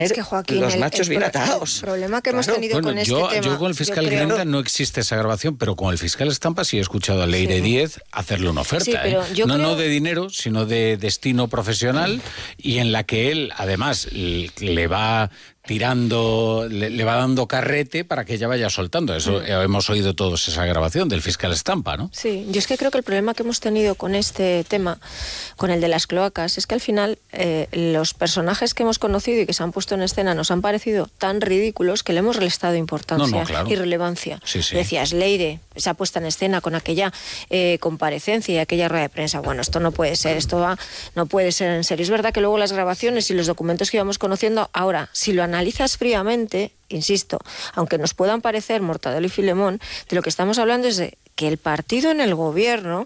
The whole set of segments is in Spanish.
Es que, Joaquín, los machos bien atados. El problema que hemos tenido con este tema... Yo con el fiscal Grenda no existe esa grabación, pero con el fiscal Estampa sí he escuchado a Leire Díez hacerle una oferta. Sí, pero no de dinero, sino de destino profesional, y en la que él, además, le va tirando, le va dando carrete para que ella vaya soltando. Eso hemos oído todos, esa grabación del fiscal Estampa, ¿no? Sí, yo es que creo que el problema que hemos tenido con este tema, con el de las cloacas, es que al final los personajes que hemos conocido y que se han puesto en escena nos han parecido tan ridículos que le hemos restado importancia y relevancia. Sí. Decías, Leire, esa puesta en escena con aquella comparecencia y aquella rueda de prensa, bueno, esto no puede ser, no puede ser en serio. Es verdad que luego las grabaciones y los documentos que íbamos conociendo, ahora, si lo analizas fríamente, insisto, aunque nos puedan parecer Mortadelo y Filemón, de lo que estamos hablando es de que el partido en el gobierno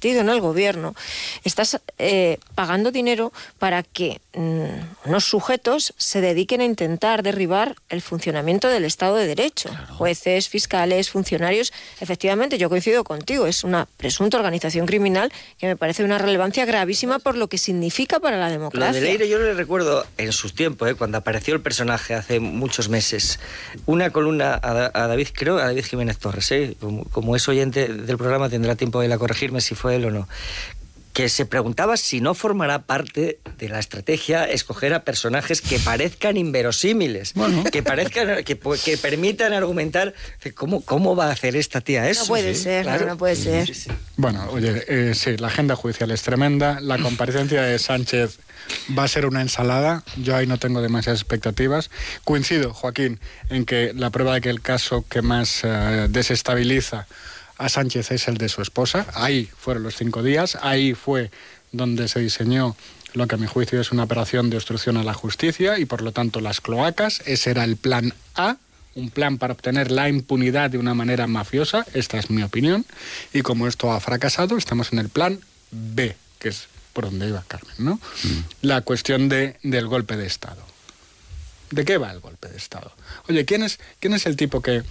estás pagando dinero para que unos sujetos se dediquen a intentar derribar el funcionamiento del Estado de Derecho. Claro. Jueces, fiscales, funcionarios. Efectivamente, yo coincido contigo, es una presunta organización criminal que me parece de una relevancia gravísima por lo que significa para la democracia. Lo de Leire yo le recuerdo en sus tiempos, cuando apareció el personaje hace muchos meses, una columna a David Jiménez Torres, como es oyente del programa tendrá tiempo de corregirme si fue él o no, que se preguntaba si no formará parte de la estrategia escoger a personajes que parezcan inverosímiles, que permitan argumentar cómo va a hacer esta tía eso. No puede ser, claro. No puede ser. Sí. Bueno, oye, sí, la agenda judicial es tremenda, la comparecencia de Sánchez va a ser una ensalada, yo ahí no tengo demasiadas expectativas. Coincido, Joaquín, en que la prueba de que el caso que más desestabiliza a Sánchez es el de su esposa. Ahí fueron los 5 días, ahí fue donde se diseñó lo que a mi juicio es una operación de obstrucción a la justicia y por lo tanto las cloacas. Ese era el plan A, un plan para obtener la impunidad de una manera mafiosa, esta es mi opinión, y como esto ha fracasado, estamos en el plan B, que es por donde iba Carmen, ¿no? La cuestión del golpe de Estado. ¿De qué va el golpe de Estado? Oye, ¿quién es el tipo que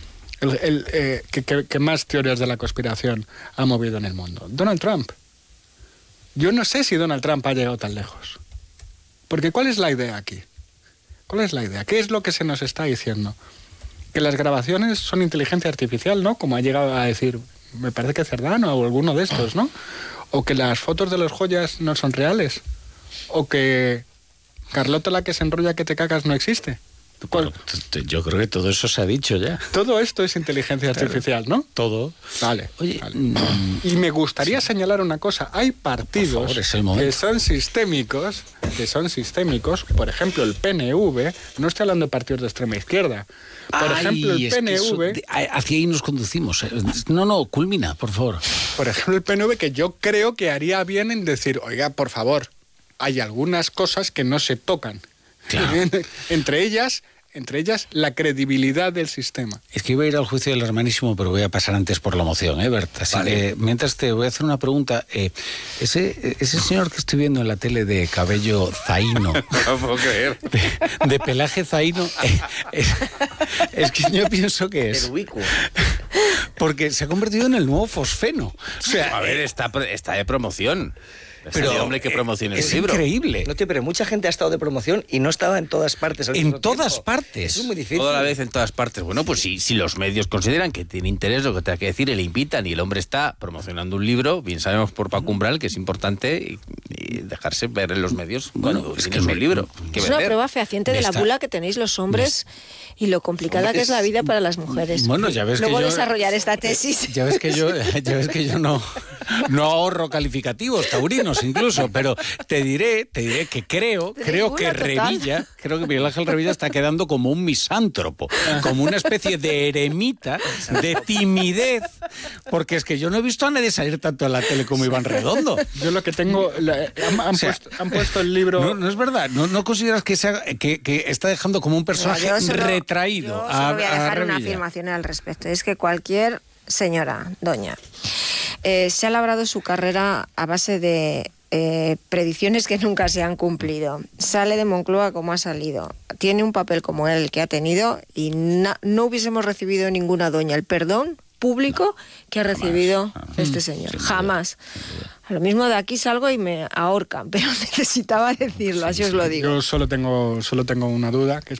más teorías de la conspiración ha movido en el mundo? Donald Trump. Yo no sé si Donald Trump ha llegado tan lejos. Porque ¿cuál es la idea aquí? ¿Cuál es la idea? ¿Qué es lo que se nos está diciendo? Que las grabaciones son inteligencia artificial, ¿no? Como ha llegado a decir, me parece que Cerdano o alguno de estos, ¿no? O que las fotos de los joyas no son reales. O que Carlota la que se enrolla que te cagas no existe. Bueno, yo creo que todo eso se ha dicho ya. Todo esto es inteligencia artificial, ¿no? Todo. Vale. Oye, vale. Y me gustaría señalar una cosa. Hay partidos que son sistémicos, por ejemplo, el PNV, no estoy hablando de partidos de extrema izquierda. Por ejemplo, el PNV... hacia ahí nos conducimos. No, culmina, por favor. Por ejemplo, el PNV, que yo creo que haría bien en decir, oiga, por favor, hay algunas cosas que no se tocan. Claro. Entre ellas, la credibilidad del sistema. Es que iba a ir al juicio del hermanísimo, pero voy a pasar antes por la moción, Bert. Así que, mientras te voy a hacer una pregunta. Ese señor que estoy viendo en la tele de cabello zaino, no puedo creer, de pelaje zaino, es que yo pienso que es... Porque se ha convertido en el nuevo fosfeno. O sea, a ver, está de promoción. Pero hombre, que promociona el libro. Es increíble. No, tío, pero mucha gente ha estado de promoción y no estaba en todas partes. En todas partes. Eso es muy difícil. Toda la vez en todas partes. Bueno, pues si los medios consideran que tiene interés lo que tenga que decir, le invitan y el hombre está promocionando un libro, bien sabemos por Paco Umbral que es importante y dejarse ver en los medios. Bueno, es que es un libro. Es una prueba fehaciente de la bula que tenéis los hombres y lo complicada que es la vida para las mujeres. Bueno, ya ves luego que yo... desarrollar esta tesis. Ya ves que yo no ahorro calificativos taurinos incluso, pero te diré que creo que Revilla, creo que Miguel Ángel Revilla está quedando como un misántropo, como una especie de eremita, de timidez, porque es que yo no he visto a nadie salir tanto en la tele como Iván Redondo. Yo lo que tengo... Han puesto el libro... No es verdad, no consideras que está dejando como un personaje retraído. Yo solo voy a dejar una afirmación al respecto, es que cualquier señora, doña, se ha labrado su carrera a base de predicciones que nunca se han cumplido. Sale de Moncloa como ha salido. Tiene un papel como el que ha tenido y no hubiésemos recibido ninguna doña el perdón público que ha recibido este señor. Jamás. A lo mismo de aquí salgo y me ahorcan, pero necesitaba decirlo, así os lo digo. Yo solo tengo una duda, que es